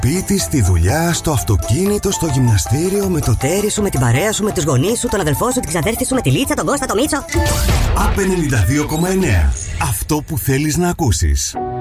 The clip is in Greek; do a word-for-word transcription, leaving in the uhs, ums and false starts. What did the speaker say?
σπίτι, στη δουλειά, στο αυτοκίνητο, στο γυμναστήριο, με το τέρι σου, με την παρέα σου, με τους γονείς σου, τον αδελφό σου, την ξαδέρφη σου, με τη Λίτσα, τον Κώστα, τον Μίτσο. Απ' ενενήντα δύο κόμμα εννέα. Αυτό που θέλεις να ακούσεις.